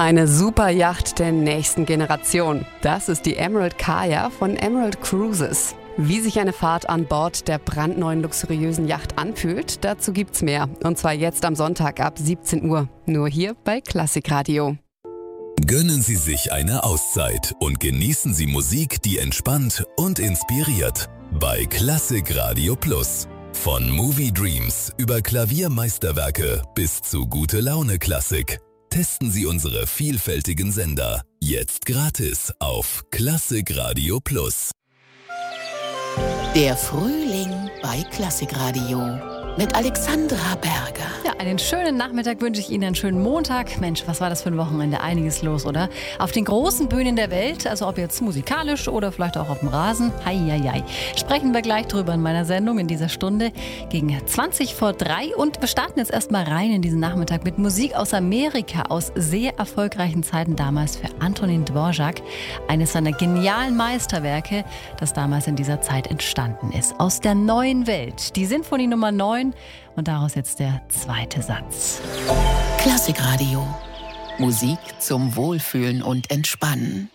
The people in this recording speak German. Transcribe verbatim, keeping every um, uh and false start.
Eine Superyacht der nächsten Generation. Das ist die Emerald Kaya von Emerald Cruises. Wie sich eine Fahrt an Bord der brandneuen luxuriösen Yacht anfühlt, dazu gibt's mehr. Und zwar jetzt am Sonntag ab siebzehn Uhr. Nur hier bei Klassikradio. Gönnen Sie sich eine Auszeit und genießen Sie Musik, die entspannt und inspiriert. Bei Klassikradio Plus. Von Movie Dreams über Klaviermeisterwerke bis zu Gute-Laune-Klassik. Testen Sie unsere vielfältigen Sender. Jetzt gratis auf Klassikradio Plus. Der Frühling bei Klassikradio mit Alexandra Berger. Ja, einen schönen Nachmittag wünsche ich Ihnen, einen schönen Montag. Mensch, was war das für ein Wochenende? Einiges los, oder? Auf den großen Bühnen der Welt, also ob jetzt musikalisch oder vielleicht auch auf dem Rasen. Hei, hei, hei. Sprechen wir gleich drüber in meiner Sendung in dieser Stunde gegen zwanzig vor drei. Und wir starten jetzt erstmal rein in diesen Nachmittag mit Musik aus Amerika, aus sehr erfolgreichen Zeiten damals für Antonin Dvorak. Eines seiner genialen Meisterwerke, das damals in dieser Zeit entstanden ist. Aus der neuen Welt. Die Sinfonie Nummer neun. Und daraus jetzt der zweite Satz. Klassikradio. Musik zum Wohlfühlen und Entspannen.